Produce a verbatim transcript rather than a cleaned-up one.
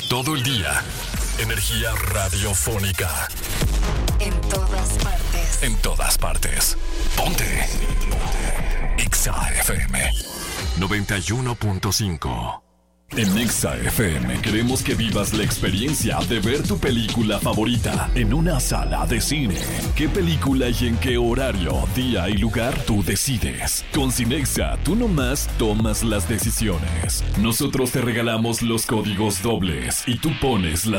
todo el día. Energía radiofónica. En todas partes. En todas partes. Ponte. Ponte. Exa F M noventa y uno punto cinco. En Exa F M queremos que vivas la experiencia de ver tu película favorita en una sala de cine. ¿Qué película y en qué horario, día y lugar tú decides? Con Cinexa, tú nomás tomas las decisiones. Nosotros te regalamos los códigos dobles y tú pones la